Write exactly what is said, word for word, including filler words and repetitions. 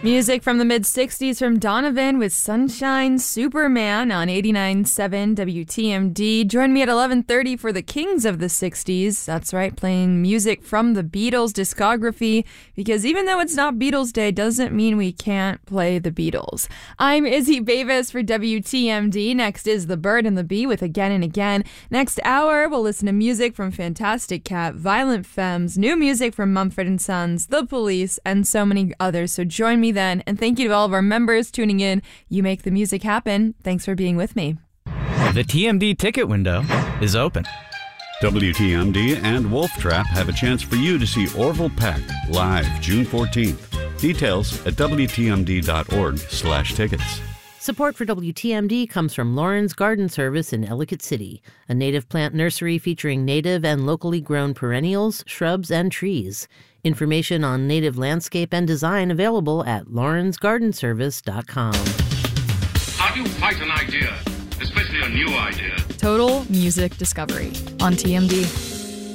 Music from the mid-sixties from Donovan with Sunshine Superman on eighty-nine point seven W T M D. Join me at eleven thirty for the Kings of the sixties. That's right, playing music from the Beatles discography, because even though it's not Beatles Day, doesn't mean we can't play the Beatles. I'm Izzy Bavis for W T M D. Next is The Bird and the Bee with Again and Again. Next hour, we'll listen to music from Fantastic Cat, Violent Femmes, new music from Mumford and Sons, The Police, and so many others. So join me then, and thank you to all of our members tuning in. You make the music happen. Thanks for being with me. The T M D ticket window is open. W T M D and Wolf Trap have a chance for you to see Orville Peck live June fourteenth. Details at W T M D dot org slash tickets. Support for W T M D comes from Lauren's Garden Service in Ellicott City, a native plant nursery featuring native and locally grown perennials, shrubs, and trees. Information on native landscape and design available at laurens garden service dot com. How do you fight an idea, especially a new idea? Total Music Discovery on T M D.